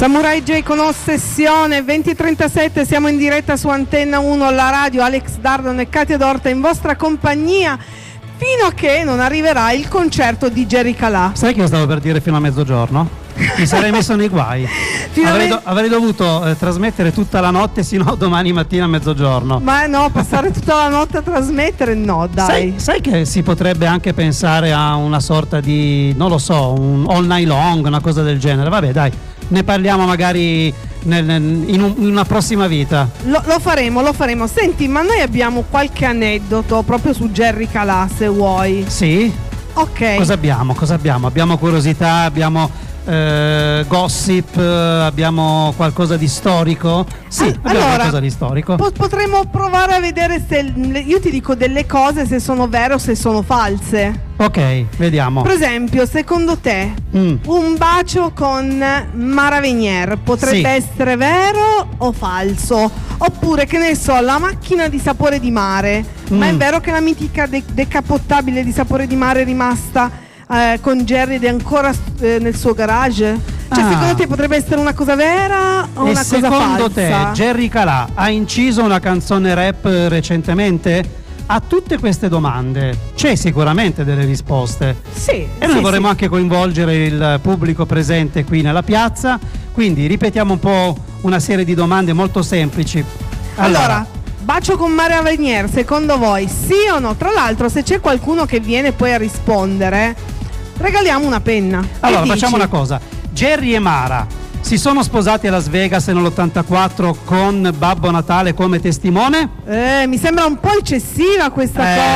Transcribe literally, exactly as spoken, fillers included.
Samurai J con Ossessione, venti e trentasette, siamo in diretta su Antenna uno, la radio. Alex Dardon e Katia Dorta in vostra compagnia fino a che non arriverà il concerto di Jerry Calà. Sai che io stavo per dire fino a mezzogiorno? Mi sarei messo nei guai. Avrei, do- avrei dovuto eh, trasmettere tutta la notte sino a domani mattina a mezzogiorno. Ma no, passare tutta la notte a trasmettere, no, dai. Sai, sai che si potrebbe anche pensare a una sorta di, non lo so, un all night long, una cosa del genere. Vabbè, dai, ne parliamo magari nel, nel, in, un, in una prossima vita. Lo, lo faremo, lo faremo. Senti, ma noi abbiamo qualche aneddoto proprio su Jerry Calà, se vuoi. Sì? Ok. Cosa abbiamo? Cosa abbiamo? Abbiamo curiosità, abbiamo eh, gossip, abbiamo qualcosa di storico? Sì, Ah, abbiamo allora, qualcosa di storico. po- potremmo provare a vedere se io ti dico delle cose, se sono vere o se sono false. Ok, vediamo. Per esempio, secondo te Mm. un bacio con Mara Venier potrebbe Sì. essere vero o falso? Oppure, che ne so, la macchina di Sapore di Mare, ma è Mm. vero che la mitica de- decapottabile di Sapore di Mare è rimasta eh, con Jerry ed è ancora eh, nel suo garage? Cioè, Ah. secondo te potrebbe essere una cosa vera o E una cosa secondo falsa? te Jerry Calà ha inciso una canzone rap recentemente? A tutte queste domande c'è sicuramente delle risposte. Sì. E noi sì, vorremmo sì. anche coinvolgere il pubblico presente qui nella piazza, quindi ripetiamo un po' una serie di domande molto semplici. Allora, bacio con Mara Venier, secondo voi sì o no? Tra l'altro, se c'è qualcuno che viene poi a rispondere, regaliamo una penna. Allora, Che facciamo dici? una cosa. Jerry e Mara si sono sposati a Las Vegas nell'ottantaquattro con Babbo Natale come testimone? Eh, mi sembra un po' eccessiva questa Eh, cosa.